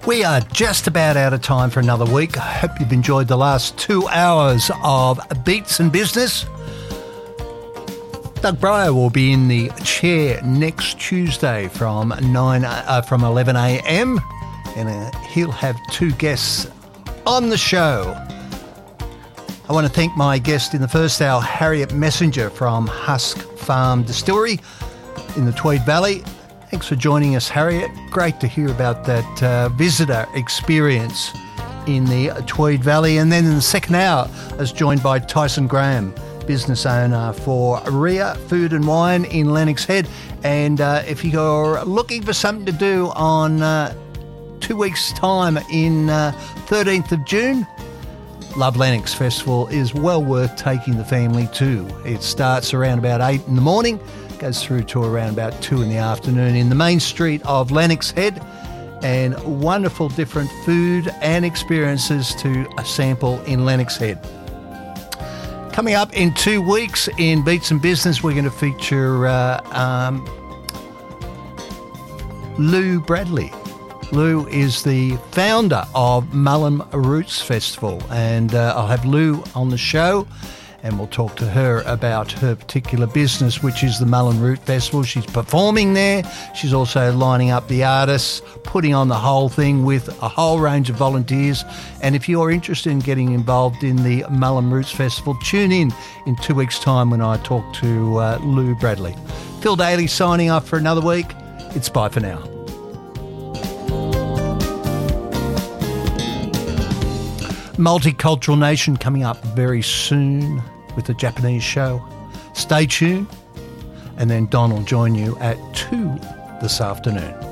We are just about out of time for another week. I hope you've enjoyed the last 2 hours of Beats and Business. Doug Breyer will be in the chair next Tuesday from 11 a.m. and he'll have 2 guests on the show. I want to thank my guest in the first hour, Harriet Messenger from Husk Farm Distillery in the Tweed Valley. Thanks for joining us, Harriet. Great to hear about that visitor experience in the Tweed Valley. And then in the second hour, I was joined by Tyson Graham, business owner for Ria Food and Wine in Lennox Head. And if you're looking for something to do on 2 weeks' time in 13th of June, Love Lennox Festival is well worth taking the family to. It starts around about 8 in the morning, goes through to around about 2 in the afternoon in the main street of Lennox Head, and wonderful different food and experiences to sample in Lennox Head. Coming up in 2 weeks in Beats and Business, we're going to feature Lou Bradley. Lou is the founder of Mullen Roots Festival, and I'll have Lou on the show, and we'll talk to her about her particular business, which is the Mullen Root Festival. She's performing there. She's also lining up the artists, putting on the whole thing with a whole range of volunteers. And if you're interested in getting involved in the Mullen Roots Festival, tune in 2 weeks' time when I talk to Lou Bradley. Phil Daly signing off for another week. It's bye for now. Multicultural Nation coming up very soon with the Japanese show. Stay tuned, and then Don will join you at 2 this afternoon.